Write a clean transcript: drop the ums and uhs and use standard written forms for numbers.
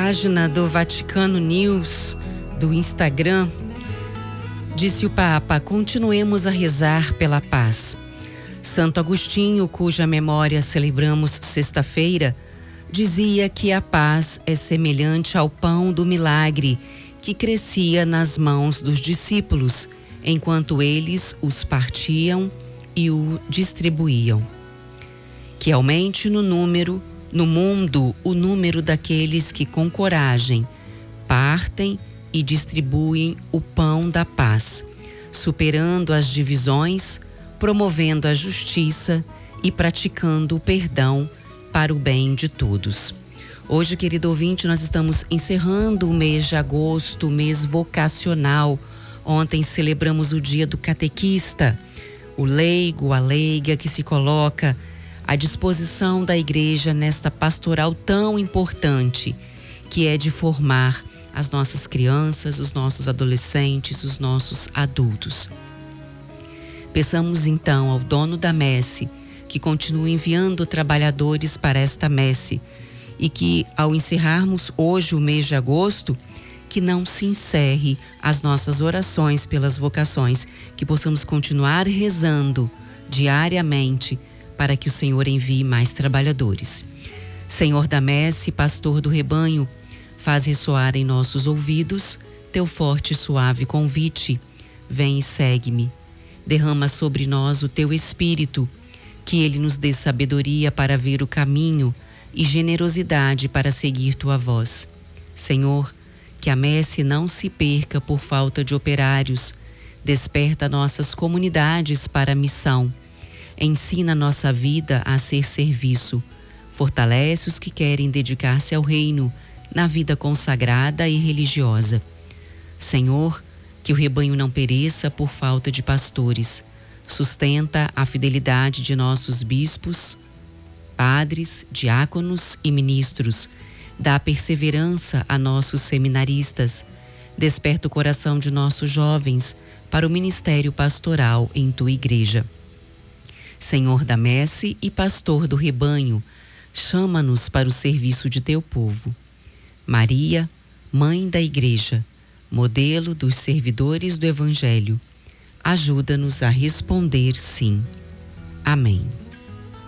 página do Vaticano News do Instagram, disse o Papa: continuemos a rezar pela paz. Santo Agostinho, cuja memória celebramos sexta-feira, dizia que a paz é semelhante ao pão do milagre que crescia nas mãos dos discípulos, enquanto eles os partiam e o distribuíam. Que aumente no mundo o número daqueles que com coragem partem e distribuem o pão da paz, superando as divisões, promovendo a justiça e praticando o perdão para o bem de todos. Hoje, querido ouvinte, nós estamos encerrando o mês de agosto, mês vocacional. Ontem celebramos o dia do catequista, o leigo, a leiga que se coloca à disposição da igreja nesta pastoral tão importante, que é de formar as nossas crianças, os nossos adolescentes, os nossos adultos. Peçamos então ao dono da messe que continue enviando trabalhadores para esta messe e que, ao encerrarmos hoje o mês de agosto, que não se encerre as nossas orações pelas vocações, que possamos continuar rezando diariamente para que o Senhor envie mais trabalhadores. Senhor da messe, pastor do rebanho, faz ressoar em nossos ouvidos teu forte e suave convite. Vem e segue-me. Derrama sobre nós o teu Espírito, que ele nos dê sabedoria para ver o caminho e generosidade para seguir tua voz. Senhor, que a messe não se perca por falta de operários. Desperta nossas comunidades para a missão. Ensina nossa vida a ser serviço. Fortalece os que querem dedicar-se ao reino na vida consagrada e religiosa. Senhor, que o rebanho não pereça por falta de pastores. Sustenta a fidelidade de nossos bispos, padres, diáconos e ministros. Dá perseverança a nossos seminaristas. Desperta o coração de nossos jovens para o ministério pastoral em tua igreja. Senhor da messe e pastor do rebanho, chama-nos para o serviço de teu povo. Maria, mãe da igreja, modelo dos servidores do Evangelho, ajuda-nos a responder sim. Amém.